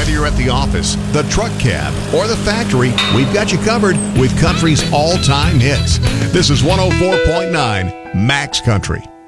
Whether you're at the office, the truck cab, or the factory, we've got you covered with country's all-time hits. This is 104.9 Max Country.